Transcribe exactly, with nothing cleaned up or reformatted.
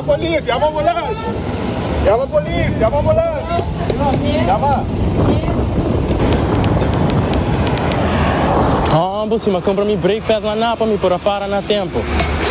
a polícia, chama a ambulância. Chama a polícia, chama a ambulância. Chama. Ah, por cima, compra-me break, pesa lá na para me pôr a para na tempo.